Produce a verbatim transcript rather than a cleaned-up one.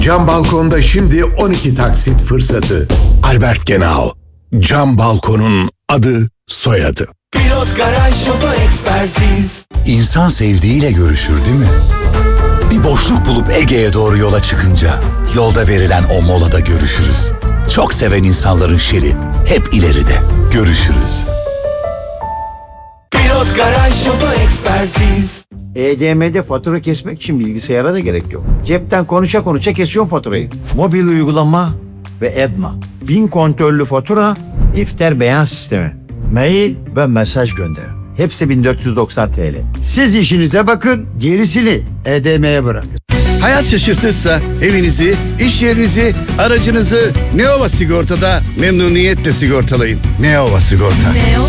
Cam Balkon'da şimdi on iki taksit fırsatı. Albert Genau. Cam Balkon'un adı, soyadı. Pilot Garaj Oto Ekspertiz. İnsan sevdiğiyle görüşür değil mi? Bir boşluk bulup Ege'ye doğru yola çıkınca yolda verilen o molada görüşürüz. Çok seven insanların şeri hep ileride. Görüşürüz. Pilot Garaj Oto Ekspertiz. E D M'de fatura kesmek için bilgisayara da gerek yok. Cepten konuşa konuşa kesiyorsun faturayı. Mobil uygulama ve Edma. Bin kontörlü fatura, iftar beyan sistemi. Mail ve mesaj gönder. Hepsi bin dört yüz doksan T L. Siz işinize bakın, gerisini E D M'ye bırakın. Hayat şaşırtırsa evinizi, iş yerinizi, aracınızı Neova Sigorta'da memnuniyetle sigortalayın. Neova Sigorta. Neo